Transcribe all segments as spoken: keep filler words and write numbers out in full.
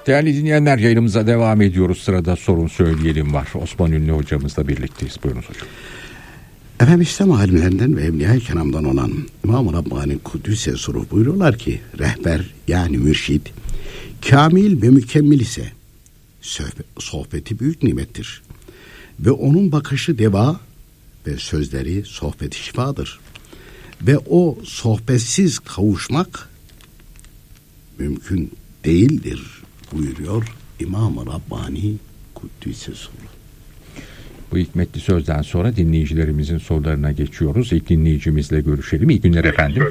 Değerli dinleyenler, yayınımıza devam ediyoruz. Sırada sorun söyleyelim var. Osman Ünlü hocamızla birlikteyiz. Buyurunuz hocam. Efendim, İslam alimlerinden ve Evliya-i Kiram'dan olan İmam-ı Rabbani Kuddüs'e soru buyuruyorlar ki rehber yani mürşid kamil ve mükemmel ise sohbeti büyük nimettir ve onun bakışı deva ve sözleri sohbeti şifadır ve o sohbetsiz kavuşmak mümkün değildir buyuruyor İmam-ı Rabbani Kuddüs'e soru. Bu hikmetli sözden sonra dinleyicilerimizin sorularına geçiyoruz. İlk dinleyicimizle görüşelim. İyi günler efendim.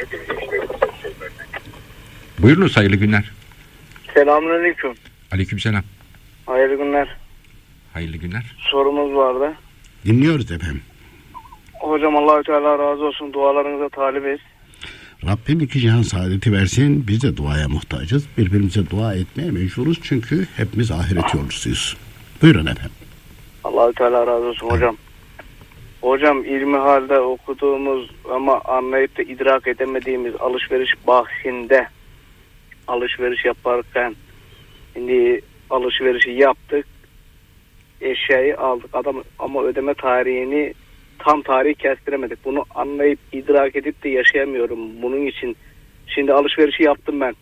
Buyurunuz, hayırlı günler. Selamünaleyküm. Aleykümselam. Hayırlı günler. Hayırlı günler. Sorumuz vardı. Dinliyoruz efendim. Hocam Allahü Teala razı olsun. Dualarınıza talibiz. Rabbim iki cihan saadeti versin. Biz de duaya muhtacız. Birbirimize dua etmeye mecburuz. Çünkü hepimiz ahiret yolcusuyuz. Buyurun efendim. Allahü Teala razı olsun hocam. Hocam ilmi halde okuduğumuz ama anlayıp da idrak edemediğimiz alışveriş bahsinde alışveriş yaparken şimdi alışverişi yaptık. Eşyayı aldık adam ama ödeme tarihini tam tarihi kestiremedik. Bunu anlayıp idrak edip de yaşayamıyorum. Bunun için şimdi alışverişi yaptım ben.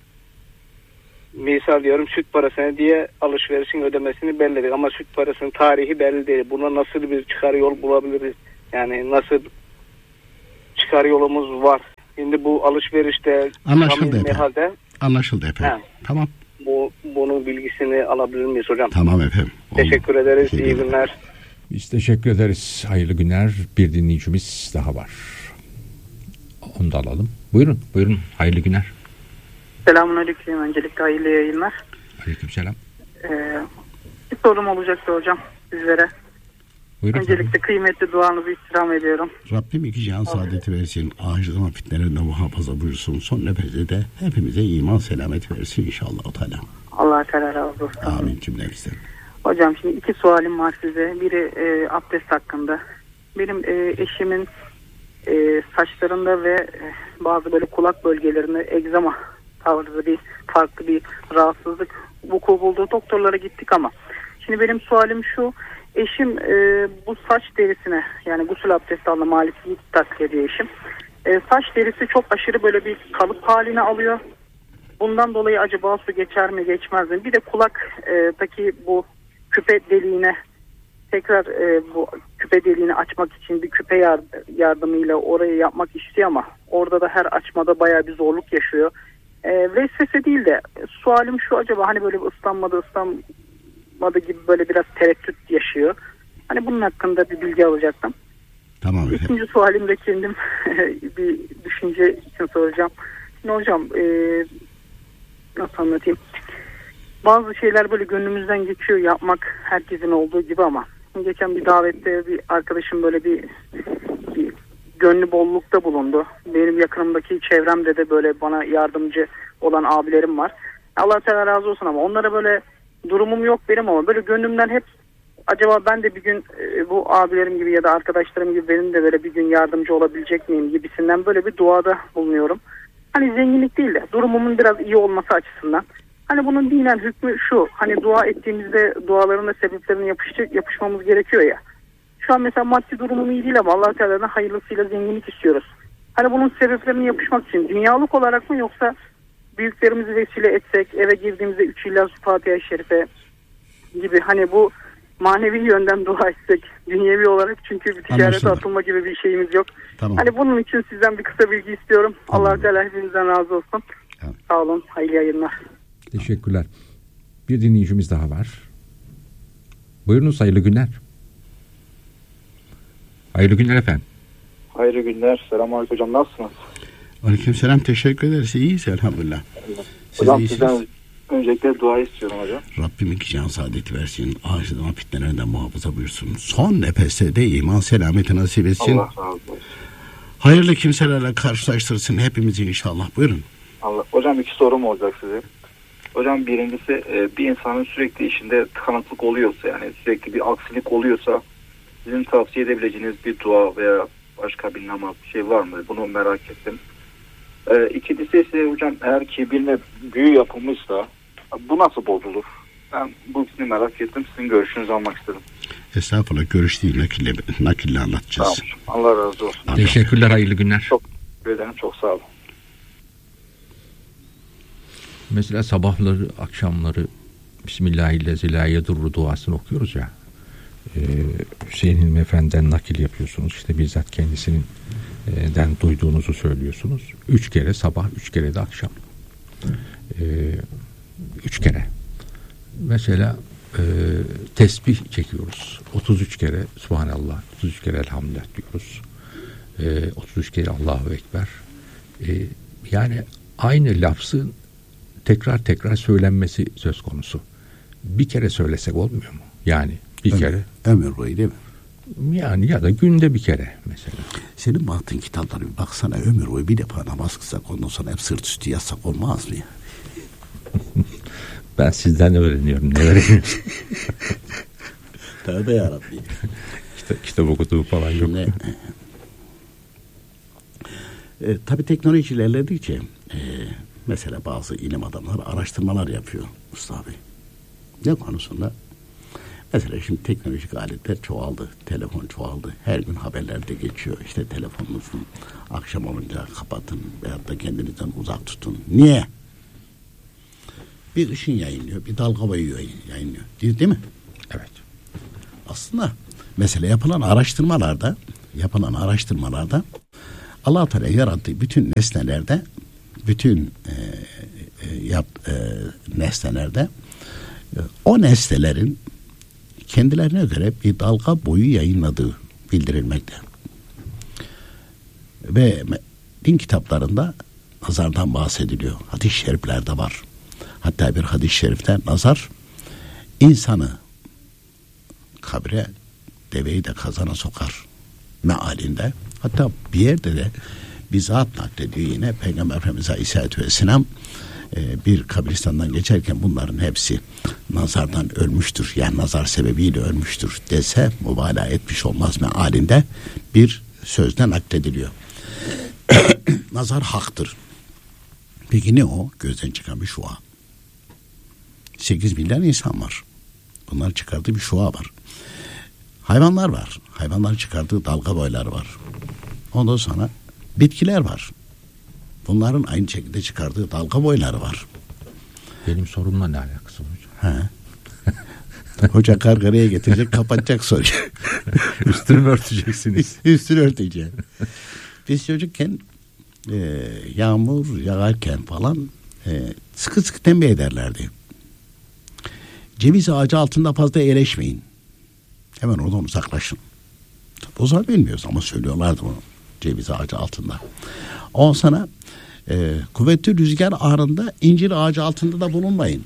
Misal diyorum süt parasını diye alışverişin ödemesini belirledik ama süt parasının tarihi belli değil. Buna nasıl bir çıkar yol bulabiliriz? Yani nasıl çıkar yolumuz var? Şimdi bu alışverişte anlaşıldı efendim. Halde, anlaşıldı efendim. He. Tamam. Bu bunun bilgisini alabilir miyiz hocam? Tamam efendim. Teşekkür Oldu. ederiz. Teşekkür İyi günler. Biz teşekkür ederiz. Hayırlı günler. Bir dinleyicimiz daha var. Onu da alalım. Buyurun, buyurun. Hayırlı günler. Selamünaleyküm. Öncelikle hayırlı yayınlar. Aleykümselam. Ee, bir sorum olacaktı hocam sizlere. Buyurun. Öncelikle tabii. Kıymetli duanızı istirham ediyorum. Rabbim iki cihan saadeti versin. Ahiret fitnelerinden muhafaza buyursun. Son nefeste de hepimize iman selamet versin inşallah Teala. Allah Teala razı olsun. Amin cümlemizden. Hocam şimdi iki sualim var size. Biri e, abdest hakkında. Benim e, eşimin e, saçlarında ve e, bazı böyle kulak bölgelerinde egzama tarzı bir farklı bir rahatsızlık vuku buldu. Doktorlara gittik ama şimdi benim sualim şu. Eşim e, bu saç derisine yani gusül abdesti alma Maliki takip ediyor eşim. E, saç derisi çok aşırı böyle bir kalıp haline alıyor. Bundan dolayı acaba su geçer mi geçmez mi? Bir de kulaktaki bu küpe deliğine tekrar e, bu küpe deliğini açmak için bir küpe yardımıyla orayı yapmak istiyor ama orada da her açmada bayağı bir zorluk yaşıyor. E, vesvese değil de sualim şu, acaba hani böyle ıslanmadı ıslanmadı gibi böyle biraz tereddüt yaşıyor. Hani bunun hakkında bir bilgi alacaktım. Tamam. İkinci sualim de kendim bir düşünce için soracağım. Şimdi hocam e, nasıl anlatayım? Bazı şeyler böyle gönlümüzden geçiyor yapmak herkesin olduğu gibi ama geçen bir davette bir arkadaşım böyle bir, bir gönlü bollukta bulundu. Benim yakınımdaki çevremde de böyle bana yardımcı olan abilerim var. Allah Teala razı olsun ama onlara böyle durumum yok benim ama böyle gönlümden hep acaba ben de bir gün e, bu abilerim gibi ya da arkadaşlarım gibi benim de böyle bir gün yardımcı olabilecek miyim gibisinden böyle bir duada bulunuyorum. Hani zenginlik değil de durumumun biraz iyi olması açısından. Hani bunun dinen hükmü şu, hani dua ettiğimizde duaların da sebeplerine yapıştı, yapışmamız gerekiyor ya. Şu an mesela maddi durumum iyi değil ama Allah Teala'dan hayırlısıyla zenginlik istiyoruz. Hani bunun sebeplerine yapışmak için dünyalık olarak mı yoksa büyüklerimizi vesile etsek, eve girdiğimizde üç İhlas Fatiha-i Şerife gibi hani bu manevi yönden dua etsek dünyevi olarak, çünkü bir ticarete atılma gibi bir şeyimiz yok. Tamam. Hani bunun için sizden bir kısa bilgi istiyorum. Tamam. Allah Teala hepinizden razı olsun. Tamam. Sağ olun. Hayırlı yayınlar. Teşekkürler. Bir dinleyicimiz daha var. Buyurunuz, hayırlı günler. Hayırlı günler efendim. Hayırlı günler. Selamünaleyküm hocam, nasılsınız? Aleykümselam, teşekkür ederiz. İyiyiz elhamdülillah. Siz hocam iyisiniz? Sizden öncelikle dua istiyorum hocam. Rabbim iki can saadeti versin. Ahiret fitnelerinden muhafaza buyursun. Son nefeste de iman selameti nasip etsin. Allah razı olsun. Hayırlı kimselerle karşılaştırsın hepimizi inşallah. Buyurun. Allah. Hocam iki sorum olacak size. Hocam birincisi, bir insanın sürekli işinde tıkanıklık oluyorsa, yani sürekli bir aksilik oluyorsa sizin tavsiye edebileceğiniz bir dua veya başka bir namaz bir şey var mı? Bunu merak ettim. E, ikincisi ise hocam, eğer ki birine büyü yapılmışsa Bu nasıl bozulur? Ben bu ikisini merak ettim. Sizin görüşünüzü almak istedim. Estağfurullah, görüş değil, nakille, nakille anlatacağız. Tamam. Allah razı olsun. Teşekkürler, hayırlı günler. Çok teşekkür ederim, çok sağ olun. Mesela sabahları, akşamları Bismillahirrahmanirrahim yedurru duasını okuyoruz ya. Ee, Hüseyin Hilmi Efendi'den nakil yapıyorsunuz. İşte bizzat kendisinin e, den duyduğunuzu söylüyorsunuz. Üç kere sabah, üç kere de akşam. Ee, üç kere. Mesela e, tesbih çekiyoruz. otuz üç kere Subhanallah, otuz üç kere Elhamdülillah diyoruz. E, otuz üç kere Allahu Ekber. E, yani aynı lafzın tekrar tekrar söylenmesi söz konusu. Bir kere söylesek olmuyor mu? Yani bir ömür, kere. Ömür boyu değil mi? Yani ya da günde bir kere mesela. Senin baktığın kitaplara bir baksana, ömür boyu bir defa namaz kılsak ondan sonra hep sırt üstü yatsak olmaz mı ya? Ben sizden öğreniyorum. Ne öğreniyorsun? Tövbe yarabbim. Kitap, kitap okuduğu falan yok. Şimdi, e, tabii teknoloji ilerledikçe e, mesela bazı ilim adamları araştırmalar yapıyor Mustafa Bey. Ne konusunda? Mesela şimdi teknolojik aletler çoğaldı. Telefon çoğaldı. Her gün haberlerde geçiyor. İşte telefonunuzu akşam olunca kapatın veyahut da kendinizden uzak tutun. Niye? Bir ışın yayınlıyor. Bir dalga boyu yayınlıyor. Değil, değil mi? Evet. Aslında mesela yapılan araştırmalarda yapılan araştırmalarda Allah-u Teala yarattığı bütün nesnelerde bütün e, e, yap, e, nesnelerde e, o nesnelerin kendilerine göre bir dalga boyu yayınladığı bildirilmekte. Ve din kitaplarında nazardan bahsediliyor. Hadis-i şeriflerde var. Hatta bir hadis-i şerifte nazar insanı kabre, deveyi de kazana sokar mealinde. Hatta bir yerde de bizzat naklediyor yine Peygamber Efendimiz Aleyhisselatü Vesselam e, bir kabristandan geçerken bunların hepsi nazardan ölmüştür. Yani nazar sebebiyle ölmüştür dese mübalağa etmiş olmaz mealinde bir sözden naklediliyor. Nazar haktır. Peki ne o? Gözden çıkan bir şua. sekiz milyar insan var. Bunlar çıkardığı bir şua var. Hayvanlar var. Hayvanların çıkardığı dalga boyları var. Ondan sonra bitkiler var. Bunların aynı şekilde çıkardığı dalga boyları var. Benim sorumla ne alakası var hocam? He. Hoca kargaraya getirecek, kapatacak soruyu. Üstünü örteceksiniz. Üstünü örteceğim. Biz çocukken e, yağmur yağarken falan e, sıkı sıkı tembih ederlerdi. Ceviz ağacı altında fazla eğleşmeyin. Hemen oradan uzaklaşın. O zaman bilmiyoruz ama söylüyorlardı bunu. Ceviz ağacı altında. Ondan sonra e, kuvvetli rüzgar anında incir ağacı altında da bulunmayın.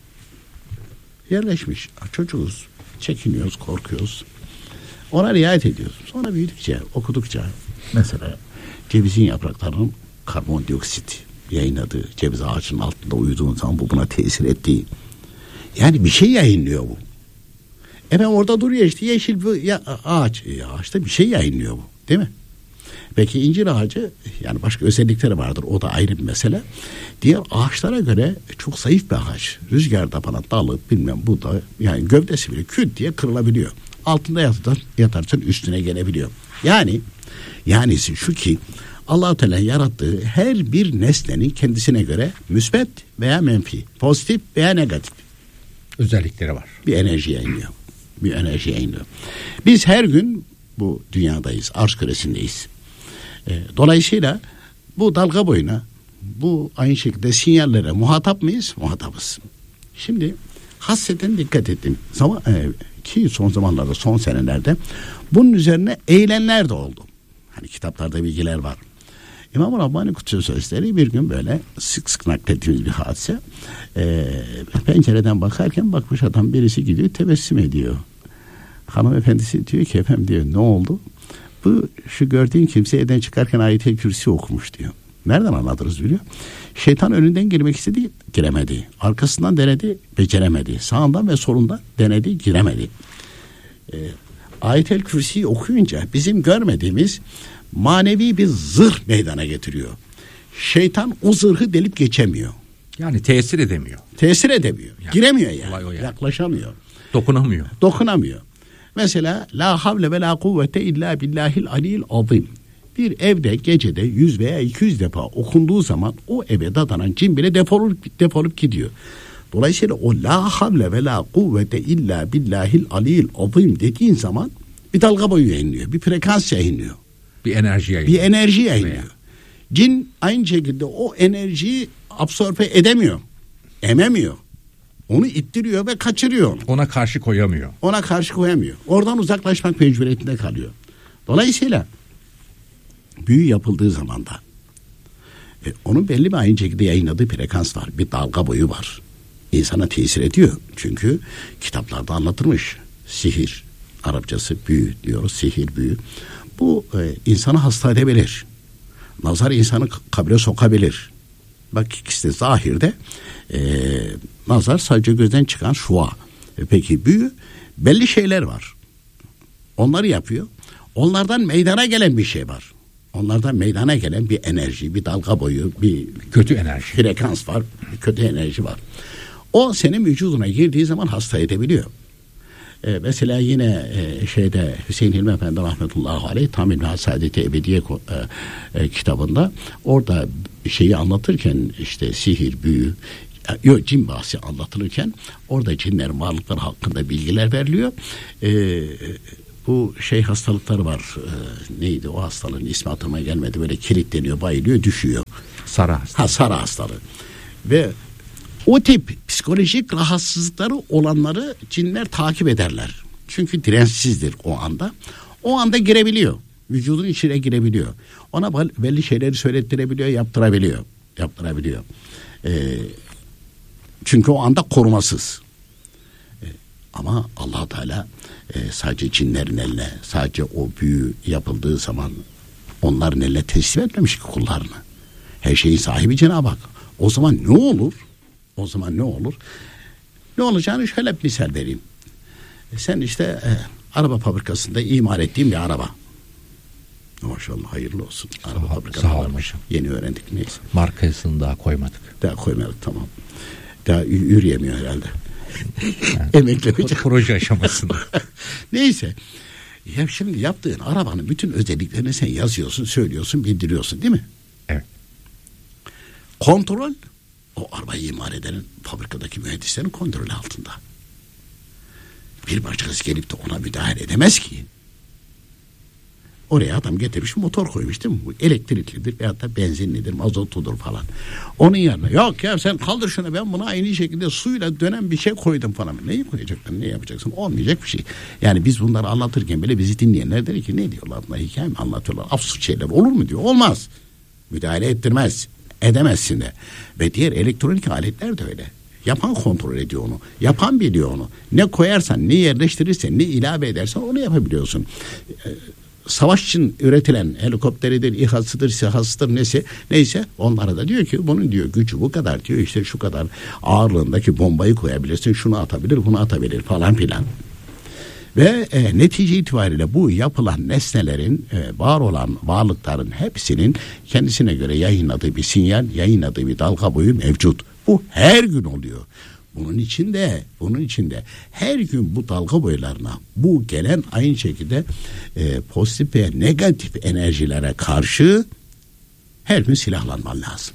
Yerleşmiş. Çocuğuz. Çekiniyoruz, korkuyoruz. Ona riayet ediyoruz. Sonra büyüdükçe, okudukça mesela cevizin yapraklarının karbondioksit yayınladığı, ceviz ağacının altında uyuduğun zaman bu buna tesir ettiği. Yani bir şey yayınlıyor bu. Efendim orada duruyor işte yeşil bir ya, ağaç. E, ağaçta bir şey yayınlıyor bu. Değil mi? Peki incir ağacı yani başka özellikleri vardır. O da ayrı bir mesele. Diğer ağaçlara göre çok zayıf bir ağaç. Rüzgarda falan dalı bilmem bu da yani gövdesi bile küt diye kırılabiliyor. Altında yatar, yatarsın üstüne gelebiliyor. Yani yani şu ki Allah-u Teala yarattığı her bir nesnenin kendisine göre müsbet veya menfi, pozitif veya negatif özellikleri var. Bir enerji yayınlıyor. Bir enerji yayınlıyor. Biz her gün bu dünyadayız. Arz küresindeyiz. E, dolayısıyla bu dalga boyuna bu aynı şekilde sinyallere muhatap mıyız? Muhatapız. Şimdi hasreten dikkat ettim. Zaman, e, ki son zamanlarda, son senelerde bunun üzerine eğilenler de oldu. Hani kitaplarda bilgiler var. İmam-ı Rabbani Kutsu Sözleri bir gün böyle sık sık naklettiğimiz bir hadise. E, pencereden bakarken bakmış adam birisi gidiyor tebessüm ediyor. Hanımefendisi diyor ki efendim diyor ne oldu? Bu şu gördüğün kimse evden çıkarken Ayet-i Kürsi okumuş diyor. Nereden anladınız biliyor? Şeytan önünden girmek istedi, giremedi. Arkasından denedi, beceremedi. Sağından ve solundan denedi, giremedi. E, Ayet-i Kürsi'yi okuyunca bizim görmediğimiz manevi bir zırh meydana getiriyor. Şeytan o zırhı delip geçemiyor. Yani tesir edemiyor. Tesir edemiyor. Yani, giremiyor yani. yani. Yaklaşamıyor. Dokunamıyor. Dokunamıyor. Mesela la havle ve la kuvvete illa billahil aliyil azim. Bir evde gecede yüz veya iki yüz defa okunduğu zaman o eve dadanan cin bile defolup, defolup gidiyor. Dolayısıyla o la havle ve la kuvvete illa billahil aliyil azim dediğin zaman bir dalga boyu yayınlıyor. Bir frekans yayınlıyor. Bir enerji yayınlıyor. Bir enerji yayınlıyor. Veya. Cin aynı şekilde o enerjiyi absorbe edemiyor. Ememiyor. Onu ittiriyor ve kaçırıyor onu. Ona karşı koyamıyor. Ona karşı koyamıyor. Oradan uzaklaşmak mecburiyetinde kalıyor. Dolayısıyla büyü yapıldığı zaman da e, onun belli bir aynı şekilde yayınladığı frekans var. Bir dalga boyu var. İnsana tesir ediyor. Çünkü kitaplarda anlatılmış. Sihir, Arapçası büyü diyoruz. Sihir, büyü. Bu e, insanı hasta edebilir. Nazar insanı kabre sokabilir. Bak ikisi de zahirde e, nazar sadece gözden çıkan şua. E, peki büyü belli şeyler var. Onları yapıyor. Onlardan meydana gelen bir şey var. Onlardan meydana gelen bir enerji, bir dalga boyu, bir kötü enerji, frekans var, bir kötü enerji var. O senin vücuduna girdiği zaman hasta edebiliyor. Ee, mesela yine e, şeyde Hüseyin Hilmi Efendi rahmetullahi aleyh Tamim ve Saadeti Ebediye e, e, kitabında orada şeyi anlatırken işte sihir, büyü, yok cin bahsi anlatılırken orada cinlerin varlıkları hakkında bilgiler veriliyor. Ee, bu şey hastalıkları var. Ee, neydi o hastalığın ismi aklıma gelmedi. Böyle kilitleniyor, bayılıyor, düşüyor. Sarı hastalığı. Ha, sarı hastalığı. Ve o tip psikolojik rahatsızlıkları olanları cinler takip ederler. Çünkü dirençsizdir o anda. O anda girebiliyor. Vücudun içine girebiliyor. Ona belli şeyleri söylettirebiliyor, yaptırabiliyor. Yaptırabiliyor. Ee, çünkü o anda korumasız. Ee, ama Allah Teala e, sadece cinlerin eline, sadece o büyü yapıldığı zaman onların eline teslim etmemiş ki kullarını. Her şeyin sahibi Cenab-ı Hak. O zaman ne olur? O zaman ne olur? Ne olacağını şöyle bir misal vereyim. E sen işte e, araba fabrikasında imal ettiğin bir araba. Maşallah hayırlı olsun. Araba sağ, fabrikasında sağ olun. Yeni öğrendik neyse. Markasını daha koymadık. Daha koymadık tamam. Daha y- yürüyemiyor herhalde. Yani, emeklemeyecek. Proje aşamasında. Neyse. Ya şimdi yaptığın arabanın bütün özelliklerini sen yazıyorsun, söylüyorsun, bildiriyorsun değil mi? Evet. Kontrol o arabayı imal edenin fabrikadaki mühendislerin kontrolü altında. Bir başkası gelip de ona müdahale edemez ki. Oraya adam getirmiş motor koymuş değil mi? Bu elektriklidir veyahut da benzinlidir, mazotludur falan. Onun yanına yok ya sen kaldır şunu ben buna aynı şekilde suyla dönen bir şey koydum falan. Neyi koyacaksın, ne yapacaksın? Olmayacak bir şey. Yani biz bunları anlatırken bile bizi dinleyenler der ki ne diyorlar bunlar, hikaye mi anlatıyorlar? Absürt şeyler olur mu diyor. Olmaz. Müdahale ettirmez. Edemezsin de. Ve diğer elektronik aletler de öyle. Yapan kontrol ediyor onu. Yapan biliyor onu. Ne koyarsan, ne yerleştirirsen, ne ilave edersen onu yapabiliyorsun. Ee, savaş için üretilen helikopteridir, İHA'sıdır, SİHA'sıdır neyse, neyse onlara da diyor ki bunun diyor gücü bu kadar diyor. İşte şu kadar ağırlığındaki bombayı koyabilirsin, şunu atabilir, bunu atabilir falan filan. Ve e, netice itibariyle bu yapılan nesnelerin, e, var olan varlıkların hepsinin kendisine göre yayınladığı bir sinyal, yayınladığı bir dalga boyu mevcut. Bu her gün oluyor. Bunun içinde, bunun içinde her gün bu dalga boylarına, bu gelen aynı şekilde e, pozitif ve negatif enerjilere karşı her gün silahlanman lazım.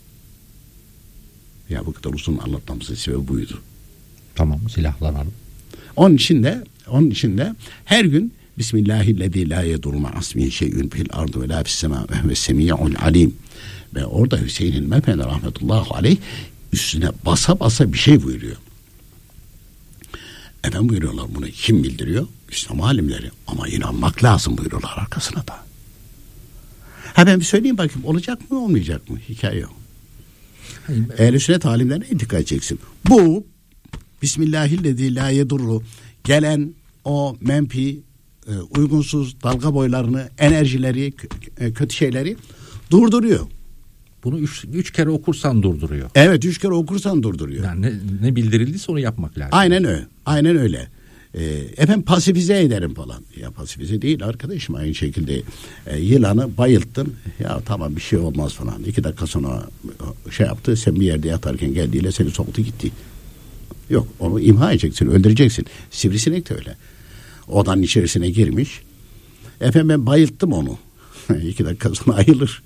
Ya bu kadar uzun anlatmamızın sebebi buydu. Tamam, silahlanalım. Onun için de Onun için de her gün Bismillahirrahmanirrahim la yedurma asmi şey'ün fil ardı ve la fis sema ve semi'ul alim. Ve orada Hüseyin Hilmi Efendi rahmetullahi aleyh üstüne basa basa bir şey buyuruyor. Efendim buyuruyorlar, bunu kim bildiriyor? İslam alimleri. Ama inanmak lazım buyuruyorlar arkasına da. Ha ben bir söyleyeyim bakayım, olacak mı olmayacak mı? Hikaye yok. Ehl-i sünnet alimlerine dikkat edeceksin. Bu Bismillahirrahmanirrahim la yedurru gelen o menfi, e, uygunsuz dalga boylarını, enerjileri, k- e, kötü şeyleri durduruyor. Bunu üç, üç kere okursan durduruyor. Evet, üç kere okursan durduruyor. Yani ne, ne bildirildiyse onu yapmak lazım. Aynen öyle. Aynen öyle. E, efendim pasifize ederim falan. Ya pasifize değil arkadaşım, aynı şekilde e, yılanı bayılttım. Ya tamam bir şey olmaz falan. İki dakika sonra şey yaptı, sen bir yerde yatarken geldiğiyle seni soktu gitti. Yok, onu imha edeceksin, öldüreceksin. Sivrisinek de öyle. Odanın içerisine girmiş. Efendim ben bayılttım onu. İki dakika sonra ayılır.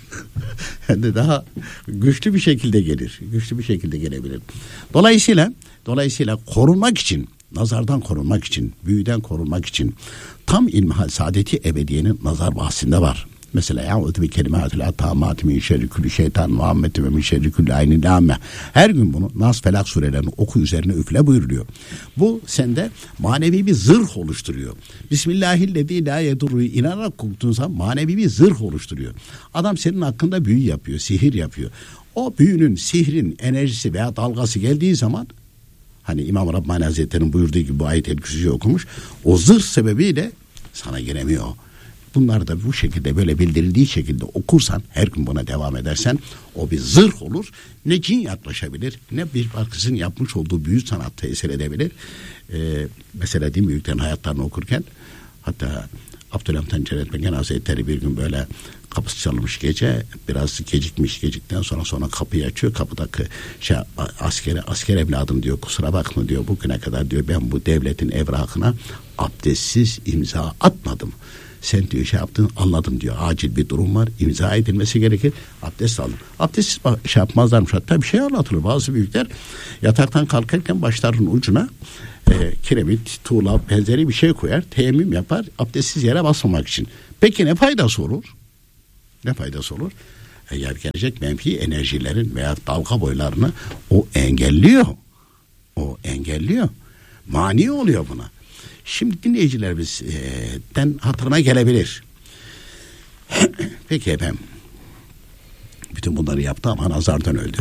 Hem de daha güçlü bir şekilde gelir. Güçlü bir şekilde gelebilir. Dolayısıyla dolayısıyla korunmak için, nazardan korunmak için, büyüden korunmak için tam ilmihal saadeti ebediyenin nazar bahsinde var. Mesela ya'udhu bi kelimatil tammati min şerri kulli şeytan muhammedin ve min şerri kulli aynin lamme. Her gün bunu Nas Felak surelerini oku, üzerine üfle buyuruluyor. Bu sende manevi bir zırh oluşturuyor. Bismillahillezî la yedurru, inanarak koktuğun zaman manevi bir zırh oluşturuyor. Adam senin hakkında büyü yapıyor, sihir yapıyor. O büyünün, sihrin enerjisi veya dalgası geldiği zaman, hani İmam Rabbani Hazretleri'nin buyurduğu gibi bu ayet-el kürsüyü okumuş, o zırh sebebiyle sana giremiyor. Bunlar da bu şekilde, böyle bildirildiği şekilde okursan, her gün buna devam edersen o bir zırh olur. Ne cin yaklaşabilir, ne bir başkasının yapmış olduğu büyü sanat tesir edebilir. Ee, mesela din büyüklerin hayatlarını okurken, hatta Abdülhamit Han Çelebi Hazretleri bir gün böyle kapısı çalmış gece, biraz gecikmiş, gecikten sonra sonra kapıyı açıyor. Kapıdaki şey, askere, asker evladım diyor, kusura bakma diyor, bugüne kadar diyor ben bu devletin evrakına abdestsiz imza atmadım. Sen diyor şey yaptın, anladım diyor. Acil bir durum var, imza edilmesi gerekir. Abdest alın. Abdestsiz şey yapmazlarmış. Hatta bir şey anlatılır. Bazı büyükler yataktan kalkarken başlarının ucuna e, kiremit, tuğla benzeri bir şey koyar. Teyemmüm yapar. Abdestsiz yere basmamak için. Peki ne faydası olur? Ne faydası olur? Eğer gelecek menfi enerjilerin veya dalga boylarını o engelliyor. O engelliyor. Mani oluyor buna. Şimdi dinleyicilerimizden hatırına gelebilir. Peki efendim, bütün bunları yaptı ama nazardan öldü.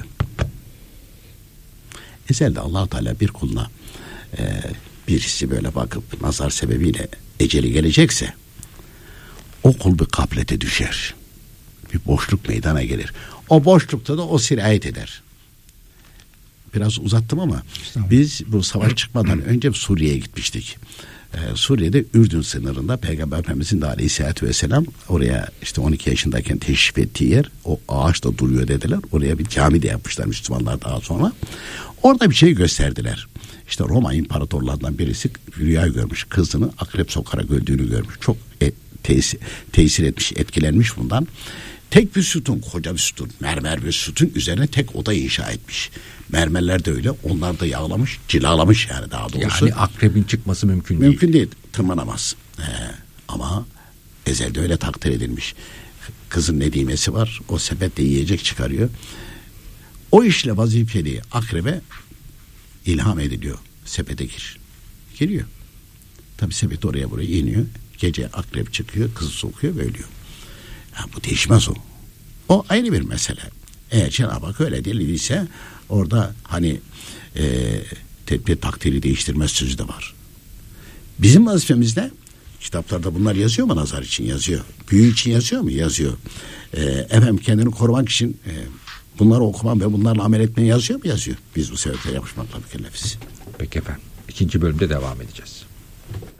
Ezelde Allah Teala bir kuluna e, birisi böyle bakıp nazar sebebiyle eceli gelecekse, o kul bir gaplete düşer. Bir boşluk meydana gelir. O boşlukta da o sirayet eder. Biraz uzattım ama biz bu savaş çıkmadan önce Suriye'ye gitmiştik. Ee, Suriye'de Ürdün sınırında Peygamber Efendimizin de aleyhissalatü vesselam oraya işte on iki yaşındayken teşrif ettiği yer, o ağaçta duruyor dediler. Oraya bir cami de yapmışlar Müslümanlar daha sonra. Orada bir şey gösterdiler. İşte Roma imparatorlarından birisi rüya görmüş. Kızını akrep sokarak öldüğünü görmüş. Çok et, tesir, tesir etmiş, etkilenmiş bundan. Tek bir sütun, koca bir sütun, mermer bir sütun üzerine tek oda inşa etmiş. Mermerler de öyle, onlar da yağlamış, cilalamış yani daha doğrusu. Yani akrebin çıkması mümkün değil. Mümkün değil, tırmanamaz. Ee, ama ezelde öyle takdir edilmiş. Kızın nedimesi var, o sepetle yiyecek çıkarıyor. O işle vazifeli akrebe ilham ediliyor. Sepete gir. Giriyor. Tabii sepet oraya buraya iniyor. Gece akrep çıkıyor, kızı sokuyor ve ölüyor. Ya bu değişmez o. O ayrı bir mesele. Eğer Cenab-ı Hak öyle deliliyse orada hani e, tedbir takdiri değiştirmez sözü de var. Bizim vazifemizde kitaplarda bunlar yazıyor mu, nazar için yazıyor. Büyü için yazıyor mu? Yazıyor. E, efendim kendini korumak için e, bunları okuman ve bunlarla amel etmeyi yazıyor mu? Yazıyor. Biz bu sebeple yapışmakla mükellefiz. Peki efendim. İkinci bölümde devam edeceğiz.